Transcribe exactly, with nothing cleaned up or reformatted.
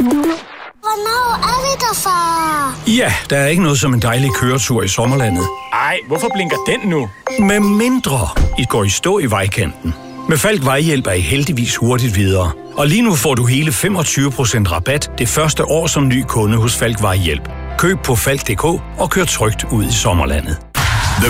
Hvornår er det der, far? Ja, der er ikke noget som en dejlig køretur i sommerlandet. Ej, hvorfor blinker den nu? Med mindre I går i stå i vejkanten. Med Falck Vejhjælp er I heldigvis hurtigt videre. Og lige nu får du hele femogtyve procent rabat det første år som ny kunde hos Falck Vejhjælp. Køb på falck punktum d k og kør trygt ud i sommerlandet.